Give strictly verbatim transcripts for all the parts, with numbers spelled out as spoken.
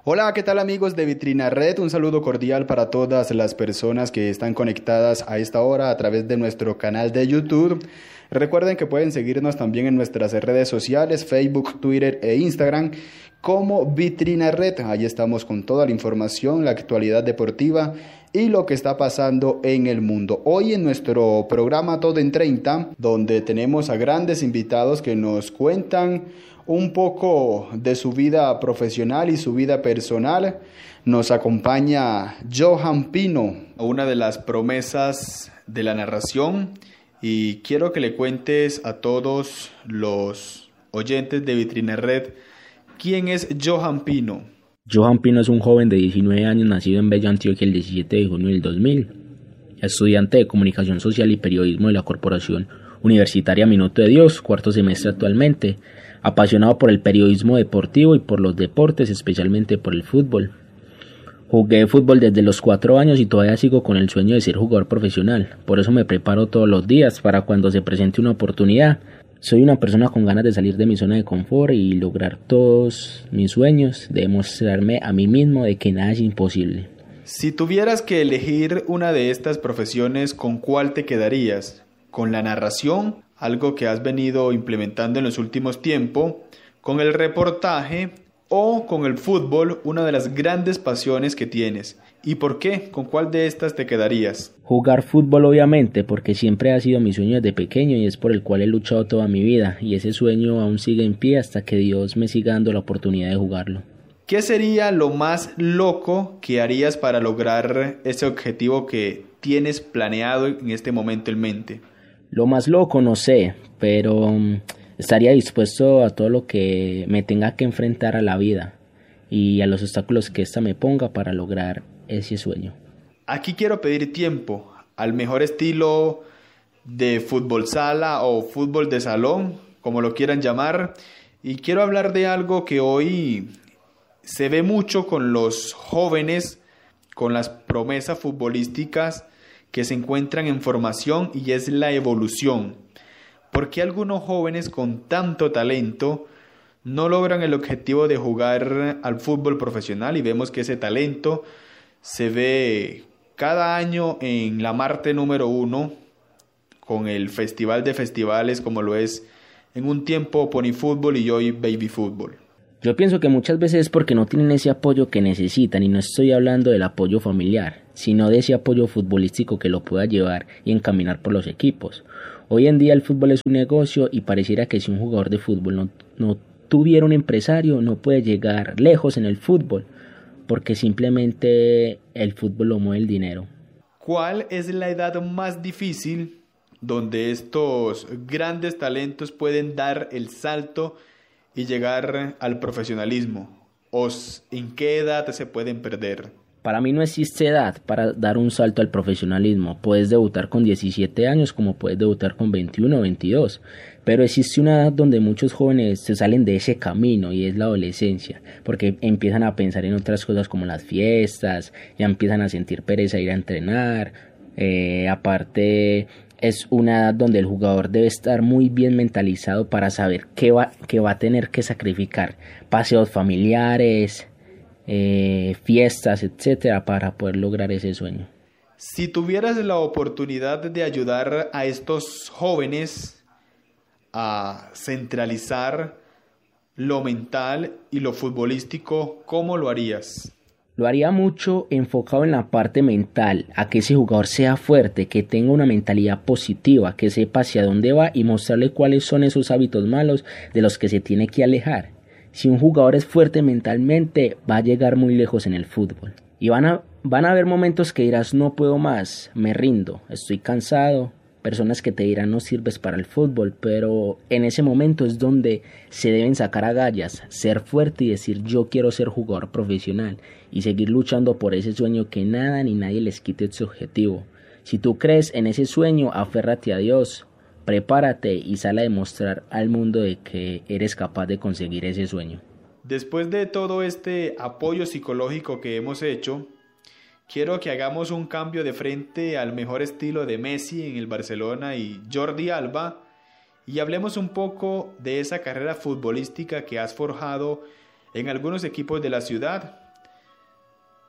Hola, ¿qué tal amigos de Vitrina Red? Un saludo cordial para todas las personas que están conectadas a esta hora a través de nuestro canal de YouTube. Recuerden que pueden seguirnos también en nuestras redes sociales, Facebook, Twitter e Instagram como Vitrina Red. Ahí estamos con toda la información, la actualidad deportiva y lo que está pasando en el mundo. Hoy en nuestro programa Todo en treinta, donde tenemos a grandes invitados que nos cuentan un poco de su vida profesional y su vida personal, nos acompaña Johan Pino, una de las promesas de la narración, y quiero que le cuentes a todos los oyentes de Vitrina Red quién es Johan Pino. Johan Pino es un joven de diecinueve años nacido en Bello, Antioquia el diecisiete de junio del dos mil, estudiante de Comunicación Social y Periodismo de la Corporación Universitaria Minuto de Dios, cuarto semestre actualmente, apasionado por el periodismo deportivo y por los deportes, especialmente por el fútbol. Jugué fútbol desde los cuatro años y todavía sigo con el sueño de ser jugador profesional, por eso me preparo todos los días para cuando se presente una oportunidad. Soy una persona con ganas de salir de mi zona de confort y lograr todos mis sueños, de demostrarme a mí mismo de que nada es imposible. Si tuvieras que elegir una de estas profesiones, ¿con cuál te quedarías? ¿Con la narración, algo que has venido implementando en los últimos tiempos, con el reportaje o con el fútbol, una de las grandes pasiones que tienes? ¿Y por qué? ¿Con cuál de estas te quedarías? Jugar fútbol, obviamente, porque siempre ha sido mi sueño desde pequeño y es por el cual he luchado toda mi vida, y ese sueño aún sigue en pie hasta que Dios me siga dando la oportunidad de jugarlo. ¿Qué sería lo más loco que harías para lograr ese objetivo que tienes planeado en este momento en mente? Lo más loco, no sé, pero um, estaría dispuesto a todo lo que me tenga que enfrentar a la vida y a los obstáculos que ésta me ponga para lograr ese sueño. Aquí quiero pedir tiempo, al mejor estilo de fútbol sala o fútbol de salón, como lo quieran llamar, y quiero hablar de algo que hoy se ve mucho con los jóvenes, con las promesas futbolísticas que se encuentran en formación, y es la evolución. ¿Por qué algunos jóvenes con tanto talento no logran el objetivo de jugar al fútbol profesional? Y vemos que ese talento se ve cada año en la Marte número uno, con el Festival de Festivales, como lo es en un tiempo Pony Fútbol y hoy Baby Fútbol. Yo pienso que muchas veces es porque no tienen ese apoyo que necesitan, y no estoy hablando del apoyo familiar, sino de ese apoyo futbolístico que lo pueda llevar y encaminar por los equipos. Hoy en día el fútbol es un negocio y pareciera que si un jugador de fútbol no, no tuviera un empresario no puede llegar lejos en el fútbol, porque simplemente el fútbol lo mueve el dinero. ¿Cuál es la edad más difícil donde estos grandes talentos pueden dar el salto y llegar al profesionalismo? ¿O en qué edad se pueden perder? Para mí no existe edad para dar un salto al profesionalismo. Puedes debutar con diecisiete años como puedes debutar con veintiuno o veintidós, pero existe una edad donde muchos jóvenes se salen de ese camino y es la adolescencia, porque empiezan a pensar en otras cosas como las fiestas, ya empiezan a sentir pereza ir a entrenar, eh, aparte es una edad donde el jugador debe estar muy bien mentalizado para saber qué va, qué va a tener que sacrificar, paseos familiares, eh, fiestas, etcétera, para poder lograr ese sueño. Si tuvieras la oportunidad de ayudar a estos jóvenes a centralizar lo mental y lo futbolístico, ¿cómo lo harías? Lo haría mucho enfocado en la parte mental, a que ese jugador sea fuerte, que tenga una mentalidad positiva, que sepa hacia dónde va y mostrarle cuáles son esos hábitos malos de los que se tiene que alejar. Si un jugador es fuerte mentalmente, va a llegar muy lejos en el fútbol. Y van a, van a haber momentos que dirás, no puedo más, me rindo, estoy cansado. Personas que te dirán, no sirves para el fútbol, pero en ese momento es donde se deben sacar agallas, ser fuerte y decir, yo quiero ser jugador profesional y seguir luchando por ese sueño, que nada ni nadie les quite ese objetivo. Si tú crees en ese sueño, aférrate a Dios, prepárate y sal a demostrar al mundo de que eres capaz de conseguir ese sueño. Después de todo este apoyo psicológico que hemos hecho, quiero que hagamos un cambio de frente al mejor estilo de Messi en el Barcelona y Jordi Alba, y hablemos un poco de esa carrera futbolística que has forjado en algunos equipos de la ciudad.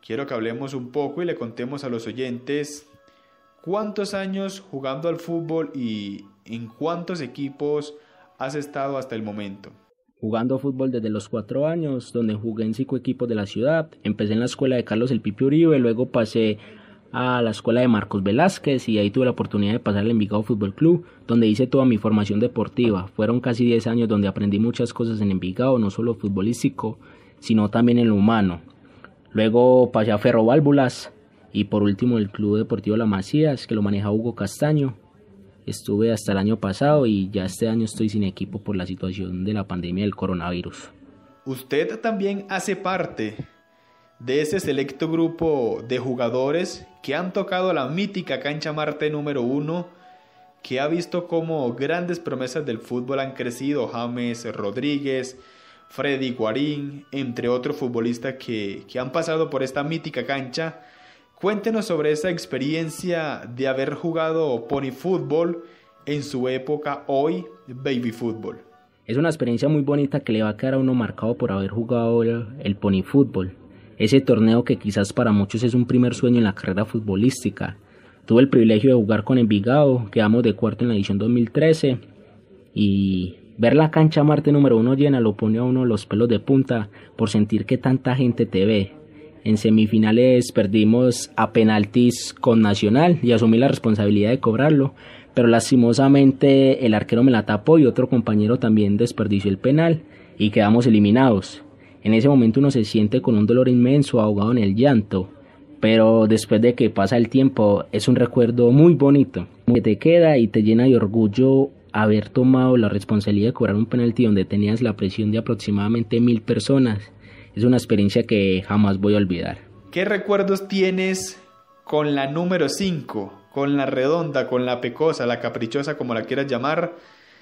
quiero que hablemos un poco y le contemos a los oyentes cuántos años jugando al fútbol y en cuántos equipos has estado hasta el momento. Jugando fútbol desde los cuatro años, donde jugué en cinco equipos de la ciudad. Empecé en la escuela de Carlos El Pipi Uribe, luego pasé a la escuela de Marcos Velázquez y ahí tuve la oportunidad de pasar al Envigado Fútbol Club, donde hice toda mi formación deportiva. Fueron casi diez años donde aprendí muchas cosas en Envigado, no solo futbolístico, sino también en lo humano. Luego pasé a Ferroválvulas y por último el Club Deportivo La Macías, que lo maneja Hugo Castaño. Estuve hasta el año pasado y ya este año estoy sin equipo por la situación de la pandemia del coronavirus. Usted también hace parte de ese selecto grupo de jugadores que han tocado la mítica cancha Marte número uno, que ha visto cómo grandes promesas del fútbol han crecido, James Rodríguez, Freddy Guarín, entre otros futbolistas que, que han pasado por esta mítica cancha. Cuéntenos sobre esa experiencia de haber jugado pony fútbol en su época, hoy baby fútbol. Es una experiencia muy bonita que le va a quedar a uno marcado por haber jugado el, el pony fútbol. Ese torneo que quizás para muchos es un primer sueño en la carrera futbolística. Tuve el privilegio de jugar con Envigado, quedamos de cuarto en la edición dos mil trece y ver la cancha Marte número uno llena lo pone a uno los pelos de punta por sentir que tanta gente te ve. En semifinales perdimos a penaltis con Nacional y asumí la responsabilidad de cobrarlo, pero lastimosamente el arquero me la tapó y otro compañero también desperdició el penal y quedamos eliminados. En ese momento uno se siente con un dolor inmenso, ahogado en el llanto, pero después de que pasa el tiempo es un recuerdo muy bonito que te queda y te llena de orgullo haber tomado la responsabilidad de cobrar un penalti donde tenías la presión de aproximadamente mil personas. Es una experiencia que jamás voy a olvidar. ¿Qué recuerdos tienes con la número cinco, con la redonda, con la pecosa, la caprichosa, como la quieras llamar,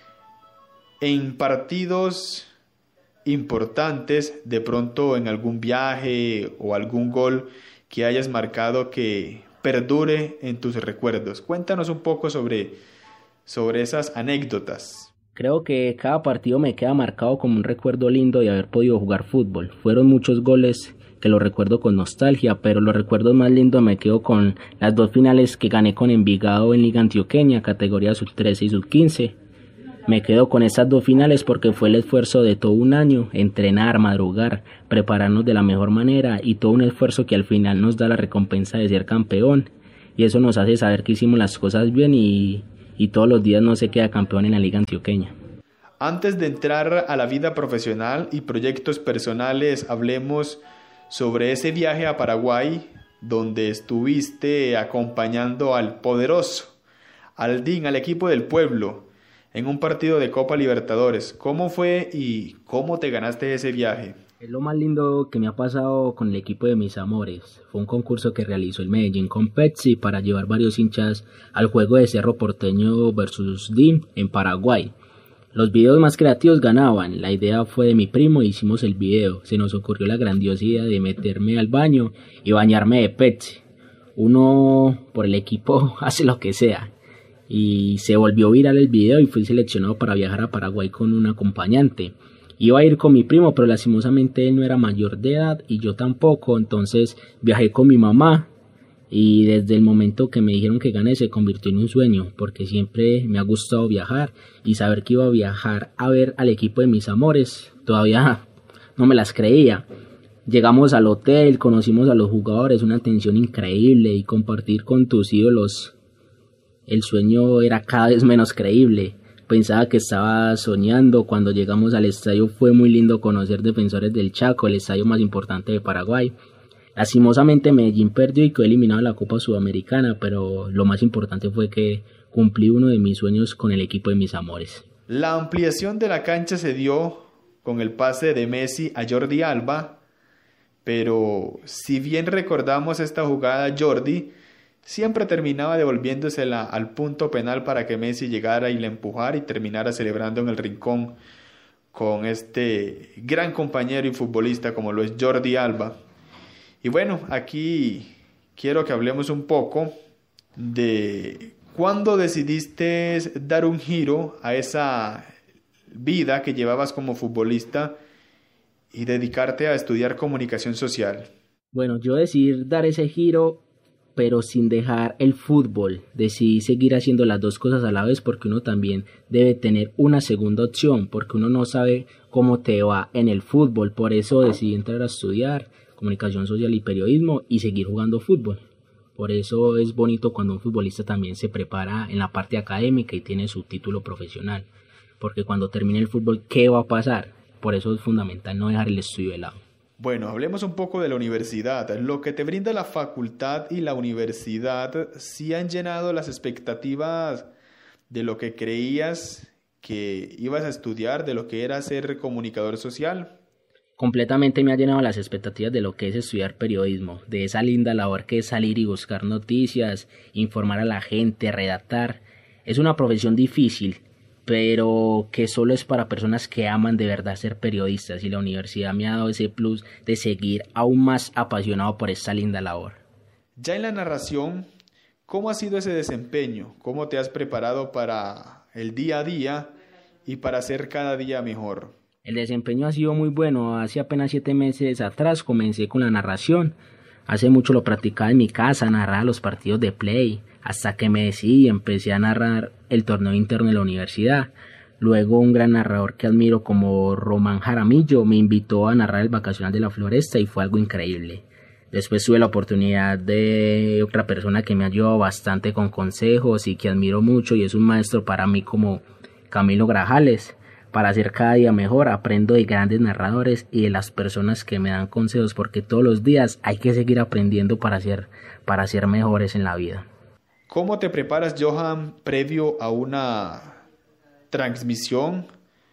en partidos importantes, de pronto en algún viaje o algún gol que hayas marcado que perdure en tus recuerdos? Cuéntanos un poco sobre, sobre esas anécdotas. Creo que cada partido me queda marcado como un recuerdo lindo de haber podido jugar fútbol. Fueron muchos goles que los recuerdo con nostalgia, pero los recuerdos más lindos me quedo con las dos finales que gané con Envigado en Liga Antioqueña, categoría sub trece y sub quince. Me quedo con estas dos finales porque fue el esfuerzo de todo un año, entrenar, madrugar, prepararnos de la mejor manera y todo un esfuerzo que al final nos da la recompensa de ser campeón. Y eso nos hace saber que hicimos las cosas bien y... y todos los días no se queda campeón en la Liga Antioqueña. Antes de entrar a la vida profesional y proyectos personales, hablemos sobre ese viaje a Paraguay, donde estuviste acompañando al poderoso, al D I N, al equipo del pueblo, en un partido de Copa Libertadores. ¿Cómo fue y cómo te ganaste ese viaje? Es lo más lindo que me ha pasado con el equipo de mis amores. Fue un concurso que realizó el Medellín con Pepsi para llevar varios hinchas al juego de Cerro Porteño versus D I N en Paraguay. Los videos más creativos ganaban. La idea fue de mi primo e hicimos el video. Se nos ocurrió la grandiosidad de meterme al baño y bañarme de Pepsi. Uno por el equipo hace lo que sea. Y se volvió viral el video y fui seleccionado para viajar a Paraguay con un acompañante. Iba a ir con mi primo, pero lastimosamente él no era mayor de edad y yo tampoco, entonces viajé con mi mamá y desde el momento que me dijeron que gané se convirtió en un sueño, porque siempre me ha gustado viajar y saber que iba a viajar a ver al equipo de mis amores, todavía no me las creía. Llegamos al hotel, conocimos a los jugadores, una atención increíble y compartir con tus ídolos, el sueño era cada vez menos creíble. Pensaba que estaba soñando. Cuando llegamos al estadio fue muy lindo conocer Defensores del Chaco, el estadio más importante de Paraguay. Lastimosamente Medellín perdió y quedó eliminado de la Copa Sudamericana, pero lo más importante fue que cumplí uno de mis sueños con el equipo de mis amores. La ampliación de la cancha se dio con el pase de Messi a Jordi Alba, pero si bien recordamos esta jugada, Jordi siempre terminaba devolviéndosela al punto penal para que Messi llegara y la empujara y terminara celebrando en el rincón con este gran compañero y futbolista como lo es Jordi Alba. Y bueno, aquí quiero que hablemos un poco de cuándo decidiste dar un giro a esa vida que llevabas como futbolista y dedicarte a estudiar comunicación social. Bueno, yo decidí dar ese giro, pero sin dejar el fútbol. Decidí seguir haciendo las dos cosas a la vez porque uno también debe tener una segunda opción, porque uno no sabe cómo te va en el fútbol. Por eso decidí entrar a estudiar comunicación social y periodismo y seguir jugando fútbol. Por eso es bonito cuando un futbolista también se prepara en la parte académica y tiene su título profesional. Porque cuando termine el fútbol, ¿qué va a pasar? Por eso es fundamental no dejar el estudio de lado. Bueno, hablemos un poco de la universidad. Lo que te brinda la facultad y la universidad, ¿sí han llenado las expectativas de lo que creías que ibas a estudiar, de lo que era ser comunicador social? Completamente me ha llenado las expectativas de lo que es estudiar periodismo, de esa linda labor que es salir y buscar noticias, informar a la gente, redactar. Es una profesión difícil, pero que solo es para personas que aman de verdad ser periodistas, y la universidad me ha dado ese plus de seguir aún más apasionado por esta linda labor. Ya en la narración, ¿cómo ha sido ese desempeño? ¿Cómo te has preparado para el día a día y para ser cada día mejor? El desempeño ha sido muy bueno. Hace apenas siete meses atrás comencé con la narración. Hace mucho lo practicaba en mi casa, narraba los partidos de play, hasta que me decidí y empecé a narrar el torneo interno de la universidad. Luego un gran narrador que admiro como Román Jaramillo me invitó a narrar el Vacacional de la Floresta y fue algo increíble. Después tuve la oportunidad de otra persona que me ayudó bastante con consejos y que admiro mucho y es un maestro para mí como Camilo Grajales. Para ser cada día mejor aprendo de grandes narradores y de las personas que me dan consejos, porque todos los días hay que seguir aprendiendo para ser, para ser mejores en la vida. ¿Cómo te preparas, Johan, previo a una transmisión?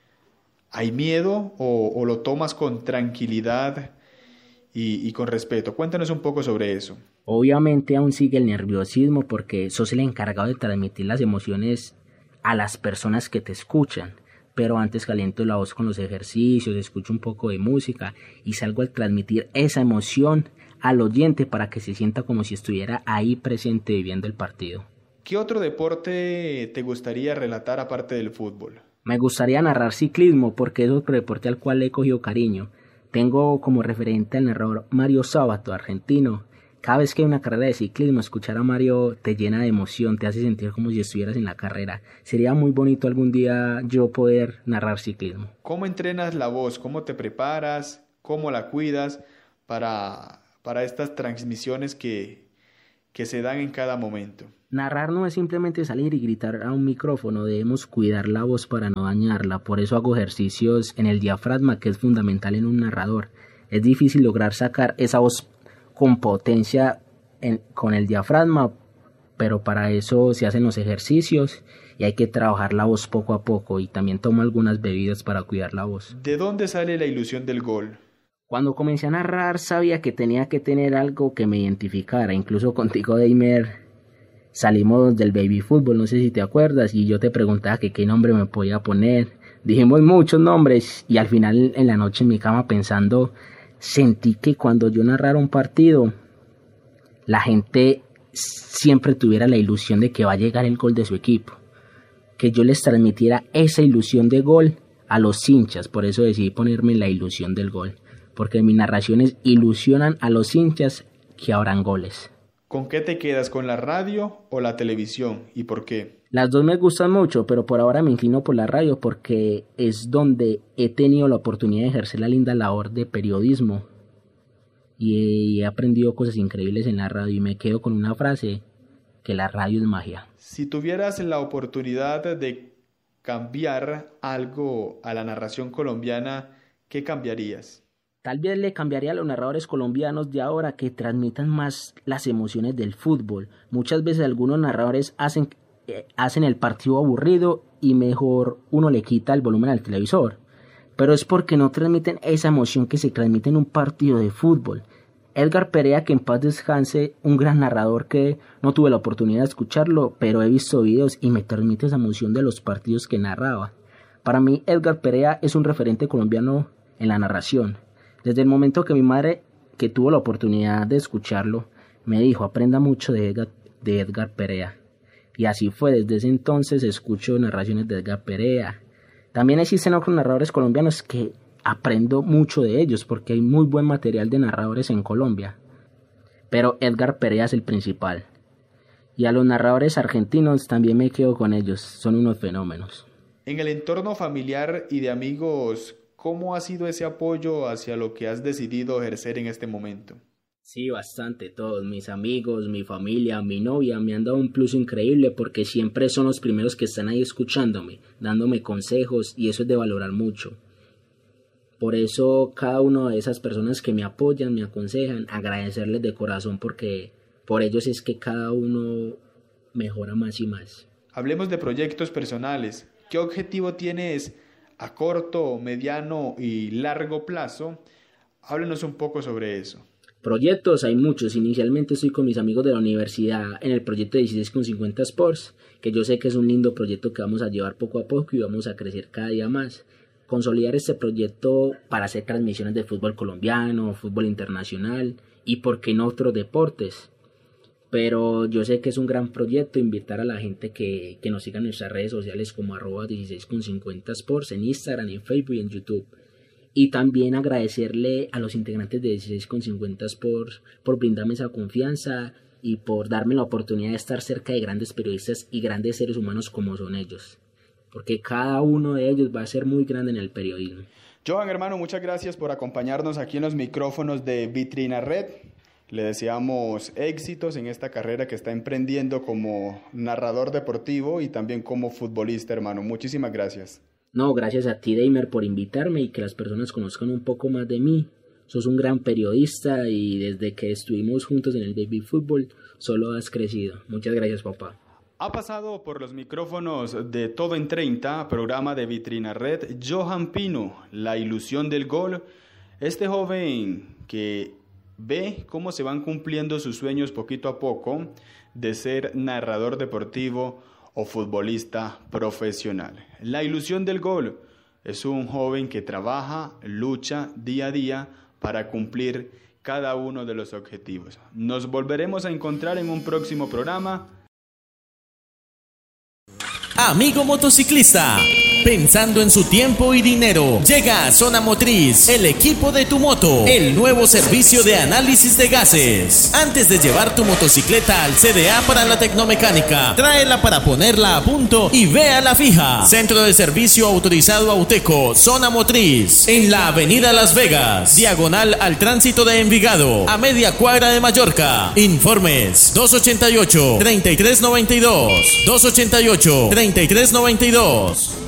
¿Hay miedo o, o lo tomas con tranquilidad y, y con respeto? Cuéntanos un poco sobre eso. Obviamente aún sigue el nerviosismo porque sos el encargado de transmitir las emociones a las personas que te escuchan. Pero antes caliento la voz con los ejercicios, escucho un poco de música y salgo a transmitir esa emoción al oyente para que se sienta como si estuviera ahí presente viviendo el partido. ¿Qué otro deporte te gustaría relatar aparte del fútbol? Me gustaría narrar ciclismo porque es otro deporte al cual le he cogido cariño. Tengo como referente al narrador Mario Sabato, argentino. Cada vez que hay una carrera de ciclismo, escuchar a Mario te llena de emoción, te hace sentir como si estuvieras en la carrera. Sería muy bonito algún día yo poder narrar ciclismo. ¿Cómo entrenas la voz? ¿Cómo te preparas? ¿Cómo la cuidas para, para estas transmisiones que, que se dan en cada momento? Narrar no es simplemente salir y gritar a un micrófono, debemos cuidar la voz para no dañarla. Por eso hago ejercicios en el diafragma, que es fundamental en un narrador. Es difícil lograr sacar esa voz con potencia en, con el diafragma, pero para eso se hacen los ejercicios y hay que trabajar la voz poco a poco, y también tomo algunas bebidas para cuidar la voz. ¿De dónde sale la ilusión del gol? Cuando comencé a narrar sabía que tenía que tener algo que me identificara. Incluso contigo, Deimer, salimos del baby fútbol, no sé si te acuerdas, y yo te preguntaba que qué nombre me podía poner. Dijimos muchos nombres y al final en la noche en mi cama pensando, sentí que cuando yo narrara un partido, la gente siempre tuviera la ilusión de que va a llegar el gol de su equipo, que yo les transmitiera esa ilusión de gol a los hinchas. Por eso decidí ponerme la ilusión del gol, porque mis narraciones ilusionan a los hinchas que habrán goles. ¿Con qué te quedas, con la radio o la televisión y por qué? Las dos me gustan mucho, pero por ahora me inclino por la radio porque es donde he tenido la oportunidad de ejercer la linda labor de periodismo y he aprendido cosas increíbles en la radio, y me quedo con una frase, que la radio es magia. Si tuvieras la oportunidad de cambiar algo a la narración colombiana, ¿qué cambiarías? Tal vez le cambiaría a los narradores colombianos de ahora que transmitan más las emociones del fútbol. Muchas veces algunos narradores hacen, eh, hacen el partido aburrido y mejor uno le quita el volumen al televisor. Pero es porque no transmiten esa emoción que se transmite en un partido de fútbol. Edgar Perea, que en paz descanse, un gran narrador que no tuve la oportunidad de escucharlo, pero he visto videos y me transmite esa emoción de los partidos que narraba. Para mí, Edgar Perea es un referente colombiano en la narración. Desde el momento que mi madre, que tuvo la oportunidad de escucharlo, me dijo, aprenda mucho de Edgar, de Edgar Perea. Y así fue, desde ese entonces escucho narraciones de Edgar Perea. También existen otros narradores colombianos que aprendo mucho de ellos, porque hay muy buen material de narradores en Colombia. pero Edgar Perea es el principal. Y a los narradores argentinos también me quedo con ellos, son unos fenómenos. En el entorno familiar y de amigos, ¿cómo ha sido ese apoyo hacia lo que has decidido ejercer en este momento? Sí, bastante, todos mis amigos, mi familia, mi novia me han dado un plus increíble porque siempre son los primeros que están ahí escuchándome, dándome consejos y eso es de valorar mucho. Por eso cada una de esas personas que me apoyan, me aconsejan, agradecerles de corazón porque por ellos es que cada uno mejora más y más. Hablemos de proyectos personales. ¿Qué objetivo tienes a corto, mediano y largo plazo? Háblenos un poco sobre eso. Proyectos hay muchos. Inicialmente estoy con mis amigos de la universidad en el proyecto de dieciséis con cincuenta Sports, que yo sé que es un lindo proyecto que vamos a llevar poco a poco y vamos a crecer cada día más. Consolidar este proyecto para hacer transmisiones de fútbol colombiano, fútbol internacional y por qué no otros deportes. Pero yo sé que es un gran proyecto invitar a la gente que, que nos siga en nuestras redes sociales como arroba dieciséis con cincuenta Sports en Instagram, en Facebook y en YouTube. Y también agradecerle a los integrantes de dieciséis con cincuenta Sports por brindarme esa confianza y por darme la oportunidad de estar cerca de grandes periodistas y grandes seres humanos como son ellos. Porque cada uno de ellos va a ser muy grande en el periodismo. Johan, hermano, muchas gracias por acompañarnos aquí en los micrófonos de Vitrina Red. Le deseamos éxitos en esta carrera que está emprendiendo como narrador deportivo y también como futbolista, hermano. Muchísimas gracias. No, gracias a ti, Deimer, por invitarme y que las personas conozcan un poco más de mí. Sos un gran periodista y desde que estuvimos juntos en el baby fútbol solo has crecido. Muchas gracias, papá. Ha pasado por los micrófonos de Todo en treinta, programa de Vitrina Red, Johan Pino, la ilusión del gol. Este joven que ve cómo se van cumpliendo sus sueños poquito a poco de ser narrador deportivo o futbolista profesional. La ilusión del gol es un joven que trabaja, lucha día a día para cumplir cada uno de los objetivos. Nos volveremos a encontrar en un próximo programa. Amigo motociclista, pensando en su tiempo y dinero, llega a Zona Motriz, el equipo de tu moto, el nuevo servicio de análisis de gases. Antes de llevar tu motocicleta al C D A para la tecnomecánica, tráela para ponerla a punto y vea la fija. Centro de servicio autorizado Auteco, Zona Motriz, en la avenida Las Vegas, diagonal al tránsito de Envigado, a media cuadra de Mallorca. Informes dos ochenta y ocho, treinta y tres noventa y dos, dos ochenta y ocho, treinta y tres noventa y dos.